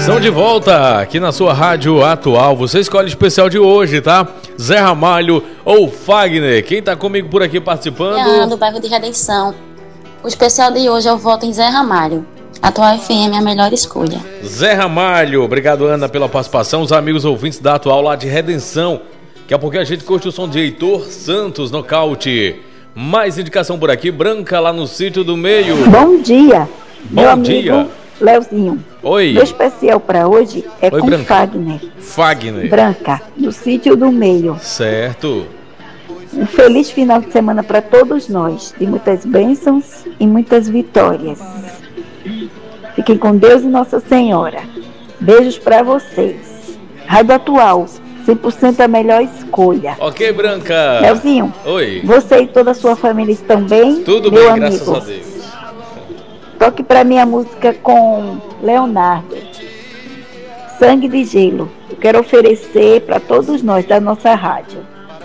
Estão de volta aqui na sua Rádio Atual. Você escolhe o especial de hoje, tá? Zé Ramalho ou Fagner. Quem tá comigo por aqui participando? Do bairro de Redenção. O especial de hoje eu voto em Zé Ramalho. Atual FM é a melhor escolha. Zé Ramalho. Obrigado, Ana, pela participação. Os amigos ouvintes da Atual lá de Redenção. Daqui a pouco a gente curte o som de Heitor Santos, nocaute. Mais indicação por aqui, Branca lá no Sítio do Meio. Bom dia. Bom meu dia. Amigo Leozinho. Oi. Meu especial para hoje é Oi, com Branca. Fagner. Fagner. Branca, do Sítio do Meio. Certo. Um feliz final de semana para todos nós, de muitas bênçãos e muitas vitórias. Fiquem com Deus e Nossa Senhora. Beijos para vocês. Rádio Atual, 100% a melhor escolha. Ok, Branca. Leozinho, Oi. você e toda a sua família estão bem? Tudo meu bem, amigo? graças a Deus. Toque para mim a música com Leonardo, Sangue de Gelo. Eu quero oferecer para todos nós da nossa rádio.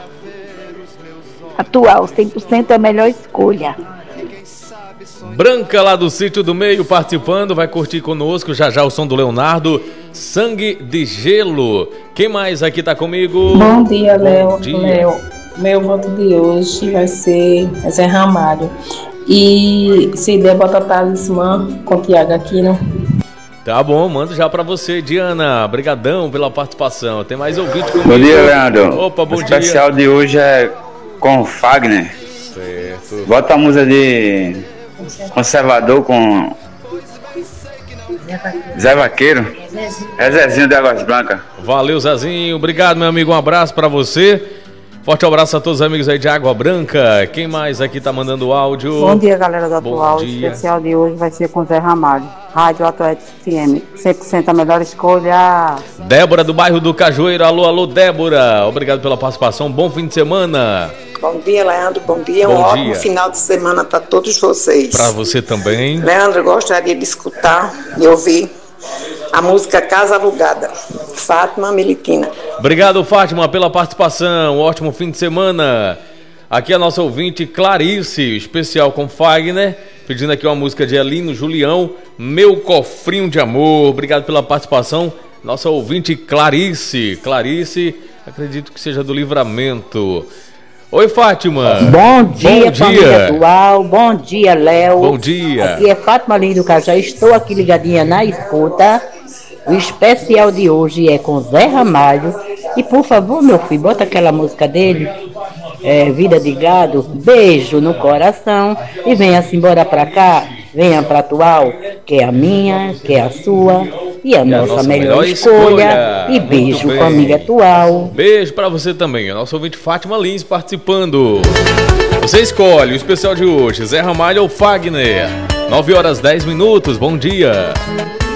Atual, 100% a melhor escolha. Branca lá do Sítio do Meio participando, vai curtir conosco já já o som do Leonardo, Sangue de Gelo. Quem mais aqui tá comigo? Bom dia, Léo. Bom dia. Léo, meu voto de hoje vai ser Zé Ramalho. E se der, bota talismã com Tiago Aquino. Tá bom, mando já pra você, Diana. Brigadão pela participação. Tem mais ouvinte comigo. Bom dia, Leandro. Opa, bom o dia. especial de hoje é com Fagner. Certo. Bota a música de Conservador com Zé Vaqueiro. É Zezinho de Águas Blancas. Valeu, Zezinho. Obrigado, meu amigo. Um abraço pra você. Forte abraço a todos os amigos aí de Água Branca. Quem mais aqui tá mandando áudio? Bom dia, galera do Atual. Bom O dia. especial de hoje vai ser com Zé Ramalho. Rádio Atual FM, 100% a melhor escolha. Débora do bairro do Cajueiro. Alô, alô, Débora. Obrigado pela participação. Bom fim de semana. Bom dia, Leandro. Bom dia. Bom Um ótimo dia. final de semana para todos vocês. Pra você também. Leandro, eu gostaria de escutar e ouvir a música Casa Alugada, Fátima Melitina. Obrigado, Fátima, pela participação. Ótimo fim de semana. Aqui a nossa ouvinte Clarice, especial com Fagner, pedindo aqui uma música de Elino Julião, Meu Cofrinho de Amor. Obrigado pela participação. Nossa ouvinte Clarice. Clarice, acredito que seja do Livramento. Oi, Fátima. Bom dia, Bom dia. família Atual. Bom dia, Léo. Bom dia. Aqui é Fátima Lins do Cajá. Estou aqui ligadinha na escuta. O especial de hoje é com Zé Ramalho. E por favor, meu filho, bota aquela música dele, Vida de Gado. Beijo no coração. E venha-se embora pra cá. Venha pra Atual, que é a minha, que é a sua. E a nossa melhor escolha. E beijo, Muito bem. família Atual. Beijo pra você também. A nossa ouvinte Fátima Lins participando. Você escolhe o especial de hoje, Zé Ramalho ou Fagner. 9 horas 10 minutos. Bom dia.